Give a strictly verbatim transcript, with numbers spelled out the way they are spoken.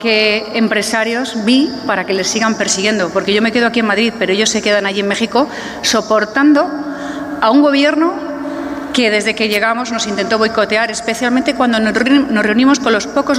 ¿Qué empresarios vi para que les sigan persiguiendo? Porque yo me quedo aquí en Madrid, pero ellos se quedan allí en México soportando a un gobierno que desde que llegamos nos intentó boicotear, especialmente cuando nos reunimos con los pocos